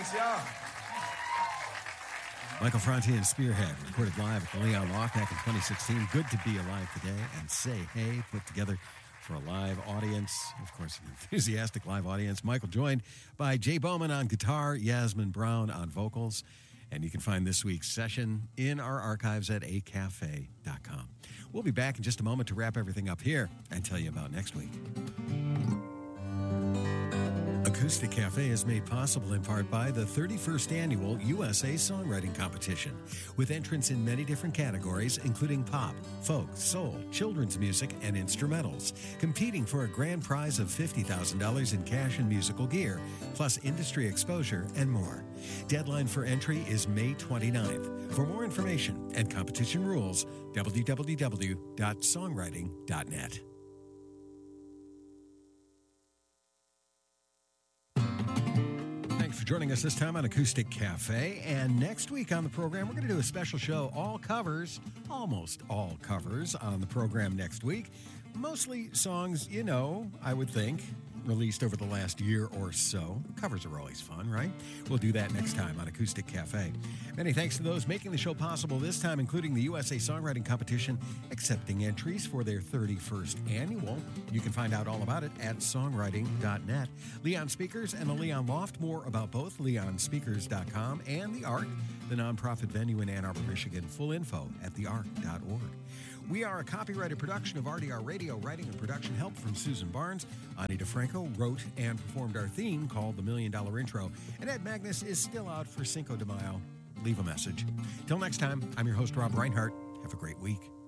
Thanks, y'all. Michael Franti and Spearhead, recorded live at the Leon Loft back in 2016. Good to be alive today and say hey, put together for a live audience. Of course, an enthusiastic live audience. Michael joined by Jay Bowman on guitar, Yasmin Brown on vocals. And you can find this week's session in our archives at acafe.com. We'll be back in just a moment to wrap everything up here and tell you about next week. Acoustic Cafe is made possible in part by the 31st Annual USA Songwriting Competition, with entrants in many different categories, including pop, folk, soul, children's music, and instrumentals, competing for a grand prize of $50,000 in cash and musical gear, plus industry exposure and more. Deadline for entry is May 29th. For more information and competition rules, www.songwriting.net. For joining us this time on Acoustic Cafe. And next week on the program, we're going to do a special show, all covers, almost all covers on the program next week. Mostly songs, you know, I would think, released over the last year or so. Covers are always fun, right? We'll do that next time on Acoustic Cafe. Many thanks to those making the show possible this time, including the USA Songwriting Competition, accepting entries for their 31st annual. You can find out all about it at songwriting.net. Leon Speakers and the Leon Loft. More about both, leonspeakers.com, and The Ark, the nonprofit venue in Ann Arbor, Michigan. Full info at theark.org. We are a copyrighted production of RDR Radio, writing and production help from Susan Barnes. Ani DeFranco wrote and performed our theme called The $1 Million Intro. And Ed Magnus is still out for Cinco de Mayo. Leave a message. Till next time, I'm your host, Rob Reinhart. Have a great week.